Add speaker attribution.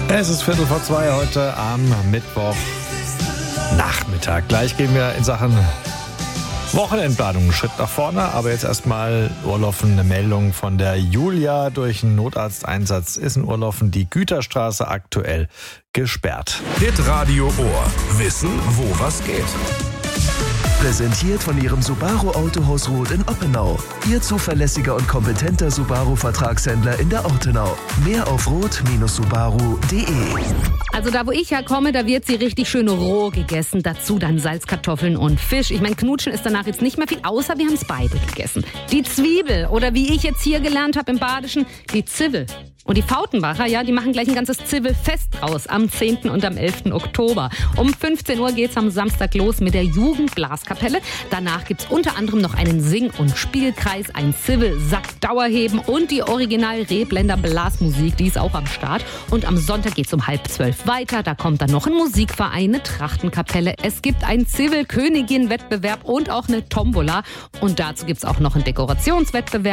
Speaker 1: Es ist 1:15 heute am Mittwochnachmittag. Gleich gehen wir in Sachen Wochenendplanung einen Schritt nach vorne. Aber jetzt erstmal Urlaufen. Eine Meldung von der Julia. Durch einen Notarzteinsatz ist in Urlaufen die Güterstraße aktuell gesperrt.
Speaker 2: Hitradio Ohr. Wissen, wo was geht.
Speaker 3: Präsentiert von Ihrem Subaru Autohaus Roth in Oppenau. Ihr zuverlässiger und kompetenter Subaru-Vertragshändler in der Ortenau. Mehr auf roth-subaru.de.
Speaker 4: Also da, wo ich herkomme, da wird sie richtig schön roh gegessen. Dazu dann Salzkartoffeln und Fisch. Ich meine, knutschen ist danach jetzt nicht mehr viel, außer wir haben es beide gegessen. Die Zwiebel oder wie ich jetzt hier gelernt habe im Badischen, die Zwiebel. Und die Fautenbacher, ja, die machen gleich ein ganzes Zwiebelfest draus am 10. und am 11. Oktober. Um 15 Uhr geht's am Samstag los mit der Jugendblaskapelle. Danach gibt's unter anderem noch einen Sing- und Spielkreis, ein Zwiebelsack-Dauerheben und die Original-Rebländer Blasmusik, die ist auch am Start. Und am Sonntag geht's um 11:30 weiter. Da kommt dann noch ein Musikverein, eine Trachtenkapelle. Es gibt einen Zwiebelkönigin-Wettbewerb und auch eine Tombola. Und dazu gibt's auch noch einen Dekorationswettbewerb.